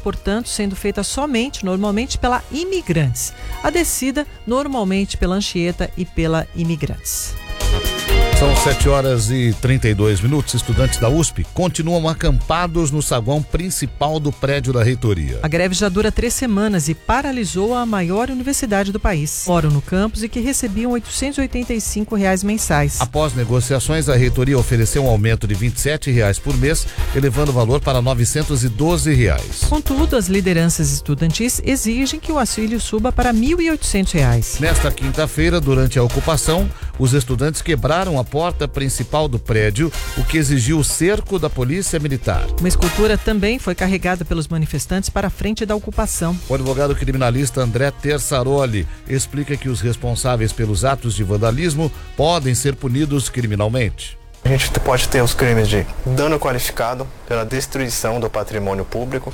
portanto, sendo feita normalmente pela Imigrantes. A descida, normalmente pela Anchieta e pela Imigrantes. São 7h32. Estudantes da USP continuam acampados no saguão principal do prédio da reitoria. A greve já dura 3 semanas e paralisou a maior universidade do país. Moram no campus e que recebiam R$ 885 mensais. Após negociações, a reitoria ofereceu um aumento de R$ 27 por mês, elevando o valor para R$ 912. Contudo, as lideranças estudantis exigem que o auxílio suba para R$ 1.800. Nesta quinta-feira, durante a ocupação, os estudantes quebraram a porta principal do prédio, o que exigiu o cerco da polícia militar. Uma escultura também foi carregada pelos manifestantes para a frente da ocupação. O advogado criminalista André Tersaroli explica que os responsáveis pelos atos de vandalismo podem ser punidos criminalmente. A gente pode ter os crimes de dano qualificado pela destruição do patrimônio público,